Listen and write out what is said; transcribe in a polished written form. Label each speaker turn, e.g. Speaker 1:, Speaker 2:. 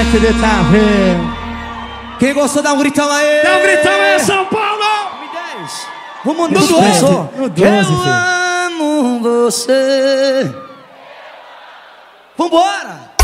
Speaker 1: moleque de Itapê. Quem gostou, dá um gritão aí.
Speaker 2: Dá um gritão aí, São Paulo.
Speaker 1: Vamos no 12.
Speaker 2: No 12,
Speaker 1: Eu amo você. Vambora.